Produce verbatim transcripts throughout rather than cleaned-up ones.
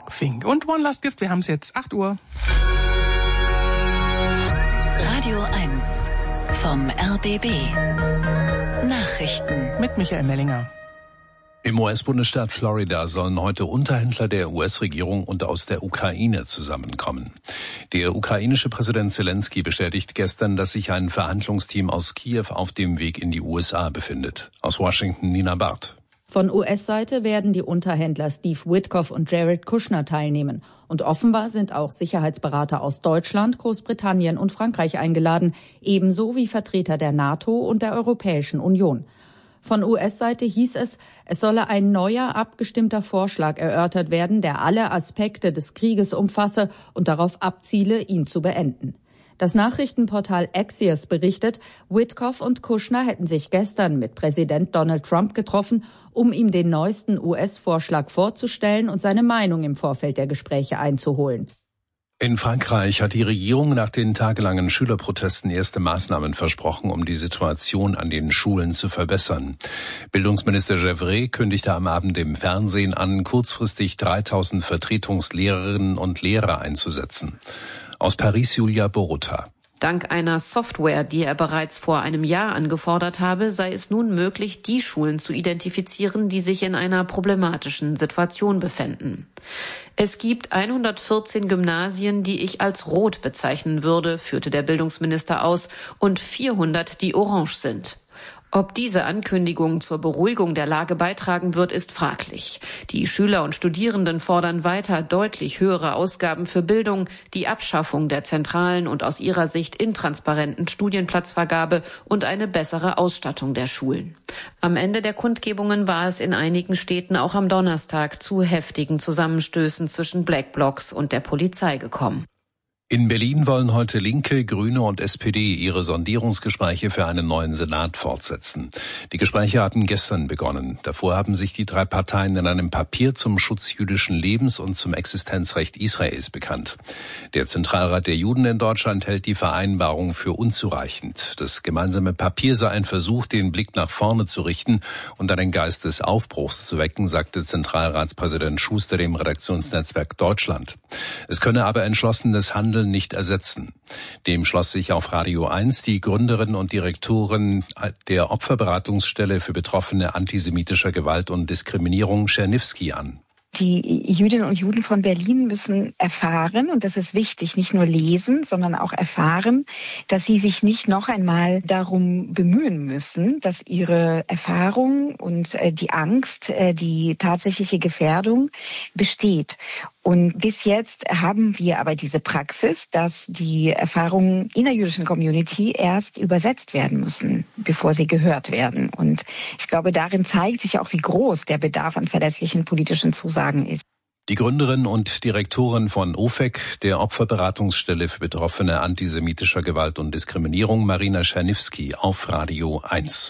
Fink. Und One Last Gift, wir haben es jetzt acht Uhr. Radio eins vom R B B. Nachrichten mit Michael Mellinger. Im U S-Bundesstaat Florida sollen heute Unterhändler der U S-Regierung und aus der Ukraine zusammenkommen. Der ukrainische Präsident Zelensky bestätigt gestern, dass sich ein Verhandlungsteam aus Kiew auf dem Weg in die U S A befindet. Aus Washington Nina Barth. Von U S-Seite werden die Unterhändler Steve Witkoff und Jared Kushner teilnehmen. Und offenbar sind auch Sicherheitsberater aus Deutschland, Großbritannien und Frankreich eingeladen, ebenso wie Vertreter der NATO und der Europäischen Union. Von U S-Seite hieß es, es solle ein neuer, abgestimmter Vorschlag erörtert werden, der alle Aspekte des Krieges umfasse und darauf abziele, ihn zu beenden. Das Nachrichtenportal Axios berichtet, Witkoff und Kushner hätten sich gestern mit Präsident Donald Trump getroffen, um ihm den neuesten U S-Vorschlag vorzustellen und seine Meinung im Vorfeld der Gespräche einzuholen. In Frankreich hat die Regierung nach den tagelangen Schülerprotesten erste Maßnahmen versprochen, um die Situation an den Schulen zu verbessern. Bildungsminister Gevrey kündigte am Abend im Fernsehen an, kurzfristig dreitausend Vertretungslehrerinnen und Lehrer einzusetzen. Aus Paris Julia Boruta. Dank einer Software, die er bereits vor einem Jahr angefordert habe, sei es nun möglich, die Schulen zu identifizieren, die sich in einer problematischen Situation befänden. Es gibt hundertvierzehn Gymnasien, die ich als rot bezeichnen würde, führte der Bildungsminister aus, und vierhundert, die orange sind. Ob diese Ankündigung zur Beruhigung der Lage beitragen wird, ist fraglich. Die Schüler und Studierenden fordern weiter deutlich höhere Ausgaben für Bildung, die Abschaffung der zentralen und aus ihrer Sicht intransparenten Studienplatzvergabe und eine bessere Ausstattung der Schulen. Am Ende der Kundgebungen war es in einigen Städten auch am Donnerstag zu heftigen Zusammenstößen zwischen Black Blocs und der Polizei gekommen. In Berlin wollen heute Linke, Grüne und S P D ihre Sondierungsgespräche für einen neuen Senat fortsetzen. Die Gespräche hatten gestern begonnen. Davor haben sich die drei Parteien in einem Papier zum Schutz jüdischen Lebens und zum Existenzrecht Israels bekannt. Der Zentralrat der Juden in Deutschland hält die Vereinbarung für unzureichend. Das gemeinsame Papier sei ein Versuch, den Blick nach vorne zu richten und einen Geist des Aufbruchs zu wecken, sagte Zentralratspräsident Schuster dem Redaktionsnetzwerk Deutschland. Es könne aber entschlossenes Handeln nicht ersetzen. Dem schloss sich auf Radio eins die Gründerin und Direktorin der Opferberatungsstelle für Betroffene antisemitischer Gewalt und Diskriminierung Czerniewski an. Die Jüdinnen und Juden von Berlin müssen erfahren, und das ist wichtig, nicht nur lesen, sondern auch erfahren, dass sie sich nicht noch einmal darum bemühen müssen, dass ihre Erfahrung und die Angst, die tatsächliche Gefährdung besteht. Und bis jetzt haben wir aber diese Praxis, dass die Erfahrungen in der jüdischen Community erst übersetzt werden müssen, bevor sie gehört werden. Und ich glaube, darin zeigt sich auch, wie groß der Bedarf an verlässlichen politischen Zusagen ist. Die Gründerin und Direktorin von O F E C, der Opferberatungsstelle für Betroffene antisemitischer Gewalt und Diskriminierung, Marina Czerniewski, auf Radio eins.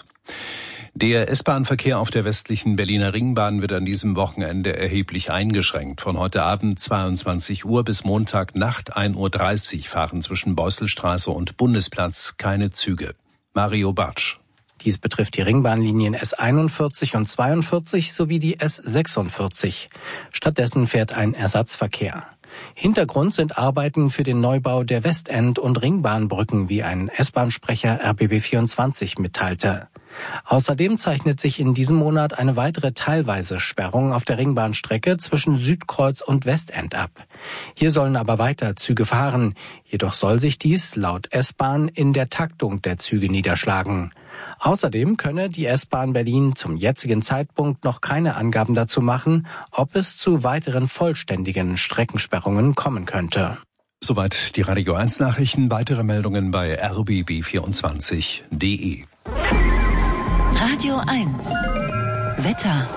Der S-Bahn-Verkehr auf der westlichen Berliner Ringbahn wird an diesem Wochenende erheblich eingeschränkt. Von heute Abend zweiundzwanzig Uhr bis Montagnacht ein Uhr dreißig fahren zwischen Beusselstraße und Bundesplatz keine Züge. Mario Bartsch. Dies betrifft die Ringbahnlinien S einundvierzig und zweiundvierzig sowie die S sechsundvierzig. Stattdessen fährt ein Ersatzverkehr. Hintergrund sind Arbeiten für den Neubau der Westend- und Ringbahnbrücken, wie ein S-Bahn-Sprecher R B B vierundzwanzig mitteilte. Außerdem zeichnet sich in diesem Monat eine weitere teilweise Sperrung auf der Ringbahnstrecke zwischen Südkreuz und Westend ab. Hier sollen aber weiter Züge fahren. Jedoch soll sich dies laut S-Bahn in der Taktung der Züge niederschlagen. Außerdem könne die S-Bahn Berlin zum jetzigen Zeitpunkt noch keine Angaben dazu machen, ob es zu weiteren vollständigen Streckensperrungen kommen könnte. Soweit die Radio eins Nachrichten. Weitere Meldungen bei r b b vierundzwanzig punkt d e. Radio eins Wetter.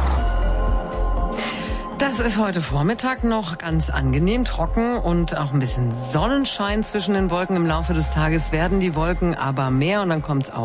Das ist heute Vormittag noch ganz angenehm trocken und auch ein bisschen Sonnenschein zwischen den Wolken. Im Laufe des Tages werden die Wolken aber mehr und dann kommt es auch